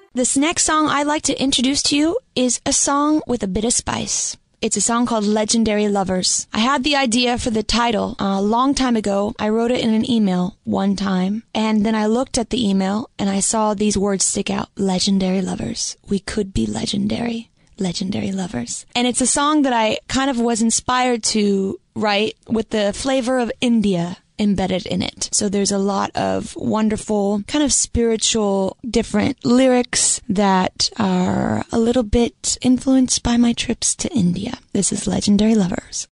This next song I'd like to introduce to you is a song with a bit of spice. It's a song called Legendary Lovers. I had the idea for the title a long time ago. I wrote it in an email one time, and then I looked at the email and I saw these words stick out. Legendary Lovers. We could be legendary. Legendary Lovers. And it's a song that I kind of was inspired to write with the flavor of India embedded in it. So there's a lot of wonderful, kind of spiritual, different lyrics that are a little bit influenced by my trips to India. This is Legendary Lovers.